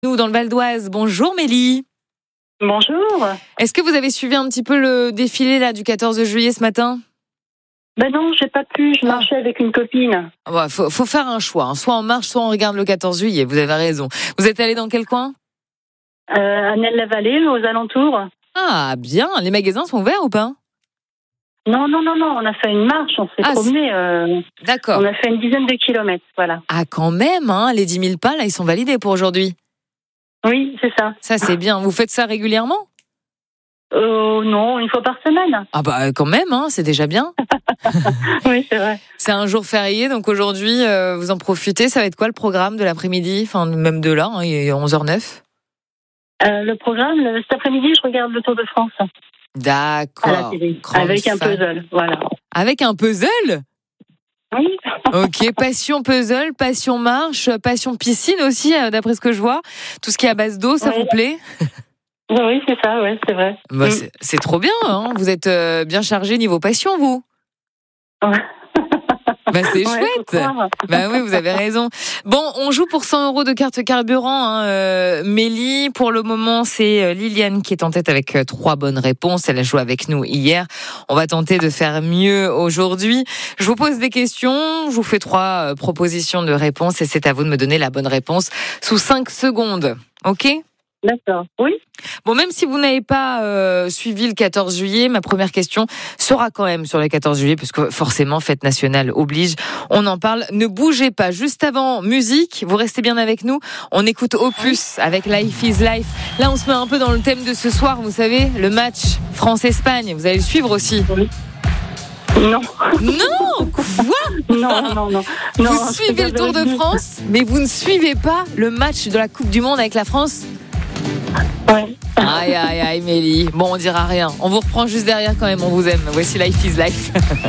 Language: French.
Nous, dans le Val d'Oise. Bonjour Mélie. Bonjour. Est-ce que vous avez suivi un petit peu le défilé là, du 14 juillet ce matin ? Ben non, j'ai pas pu, je marchais avec une copine. Ouais, faut faire un choix. Hein. Soit on marche, soit on regarde le 14 juillet. Vous avez raison. Vous êtes allé dans quel coin ? À Nelle-la-Vallée, aux alentours. Ah, bien. Les magasins sont ouverts ou pas ? Non, on a fait une marche, on s'est promené. D'accord. On a fait une dizaine de kilomètres, voilà. Ah, quand même, hein, les 10 000 pas, là, ils sont validés pour aujourd'hui. Oui, c'est ça. Ça, c'est bien. Vous faites ça régulièrement ? Non, une fois par semaine. Ah bah quand même, hein, c'est déjà bien. Oui, c'est vrai. C'est un jour férié, donc aujourd'hui, vous en profitez. Ça va être quoi le programme de l'après-midi ? Enfin, même de là, hein, il est 11h09. Le programme, cet après-midi, je regarde le Tour de France. D'accord. À la télé, avec un puzzle, voilà. Avec un puzzle ? Oui. Ok, passion puzzle, passion marche, passion piscine aussi, d'après ce que je vois. Tout ce qui est à base d'eau, ça vous plaît ? Oui, c'est ça, ouais, c'est vrai. Bah, c'est trop bien, hein. Vous êtes bien chargé niveau passion, vous. Bah c'est chouette. Bah oui, vous avez raison. Bon, on joue pour 100 € de carte carburant. Hein. Mélie, pour le moment, c'est Liliane qui est en tête avec 3 bonnes réponses. Elle a joué avec nous hier. On va tenter de faire mieux aujourd'hui. Je vous pose des questions. Je vous fais 3 propositions de réponses et c'est à vous de me donner la bonne réponse sous 5 secondes. Ok ? D'accord, oui. Bon, même si vous n'avez pas suivi le 14 juillet, ma première question sera quand même sur le 14 juillet, puisque forcément, fête nationale oblige. On en parle. Ne bougez pas. Juste avant, musique. Vous restez bien avec nous. On écoute Opus avec Life is Life. Là, on se met un peu dans le thème de ce soir, vous savez, le match France-Espagne. Vous allez le suivre aussi. Oui. Non. Non, quoi ? Non. Vous suivez le Tour de France, mais vous ne suivez pas le match de la Coupe du Monde avec la France ? Ouais. Aïe, Mélie. Bon, on dira rien. On vous reprend juste derrière quand même, on vous aime. Voici Life is Life.